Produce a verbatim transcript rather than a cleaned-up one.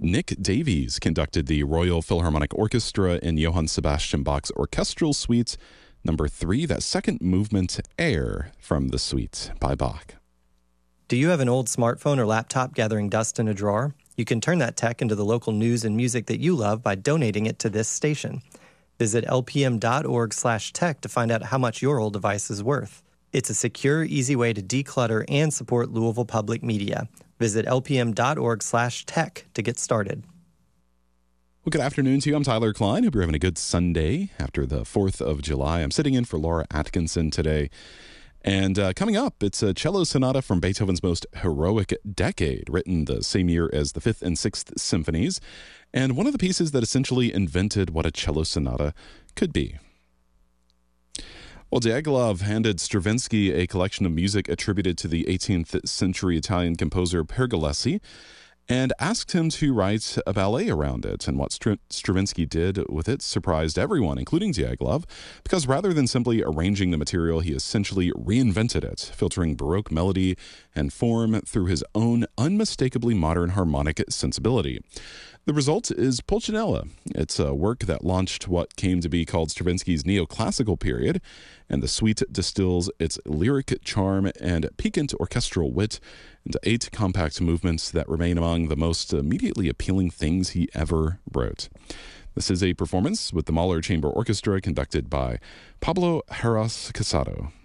Nick Davies conducted the Royal Philharmonic Orchestra in Johann Sebastian Bach's Orchestral Suite number three, that second movement, Air, from the suite by Bach. Do you have an old smartphone or laptop gathering dust in a drawer? You can turn that tech into the local news and music that you love by donating it to this station. Visit lpm.org slash tech to find out how much your old device is worth. It's a secure, easy way to declutter and support Louisville Public Media. Visit lpm.org slash tech to get started. Well, good afternoon to you. I'm Tyler Klein. Hope you're having a good Sunday after the fourth of July. I'm sitting in for Laura Atkinson today. And uh, coming up, it's a cello sonata from Beethoven's most heroic decade, written the same year as the Fifth and Sixth Symphonies, and one of the pieces that essentially invented what a cello sonata could be. Well, Diaghilev handed Stravinsky a collection of music attributed to the eighteenth century Italian composer Pergolesi, and asked him to write a ballet around it. And what Str- Stravinsky did with it surprised everyone, including Diaghilev, because rather than simply arranging the material, he essentially reinvented it, filtering Baroque melody and form through his own unmistakably modern harmonic sensibility. The result is Pulcinella. It's a work that launched what came to be called Stravinsky's neoclassical period, and the suite distills its lyric charm and piquant orchestral wit into eight compact movements that remain among the most immediately appealing things he ever wrote. This is a performance with the Mahler Chamber Orchestra conducted by Pablo Heras Casado.